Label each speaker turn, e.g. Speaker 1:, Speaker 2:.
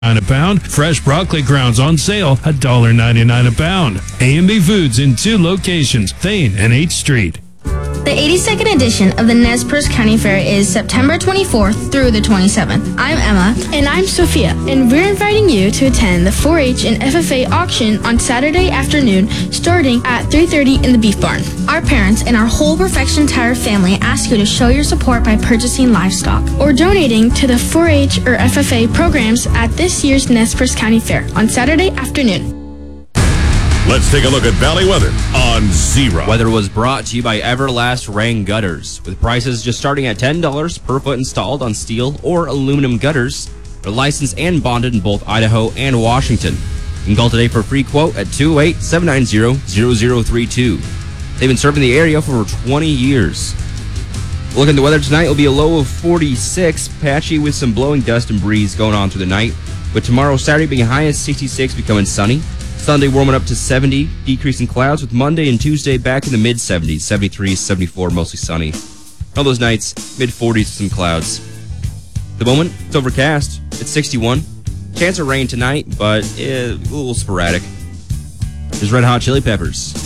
Speaker 1: a pound. Fresh broccoli grounds on sale, $1.99 a pound. A&B Foods in 2 locations, Thane and 8th Street.
Speaker 2: The 82nd edition of the Nez Perce County Fair is September 24th through the 27th. I'm Emma.
Speaker 3: And I'm Sophia. And we're inviting you to attend the 4-H and FFA auction on Saturday afternoon starting at 3:30 in the Beef Barn.
Speaker 2: Our parents and our whole Perfection Tire family ask you to show your support by purchasing livestock
Speaker 3: or donating to the 4-H or FFA programs at this year's Nez Perce County Fair on Saturday afternoon.
Speaker 4: Let's take a look at Valley weather on Z-Rock.
Speaker 5: Weather was brought to you by Everlast Rain Gutters, with prices just starting at $10 per foot installed on steel or aluminum gutters. They're licensed and bonded in both Idaho and Washington. You can call today for a free quote at 208-790-0032. They've been serving the area for over 20 years. Looking at the weather tonight, it'll be a low of 46, patchy with some blowing dust and breeze going on through the night. With tomorrow, Saturday being high as 66, becoming sunny. Sunday warming up to 70, decreasing clouds, with Monday and Tuesday back in the mid-70s, 73, 74, mostly sunny. All those nights, mid-40s, some clouds. At the moment, it's overcast. It's 61. Chance of rain tonight, but a little sporadic. There's Red Hot Chili Peppers.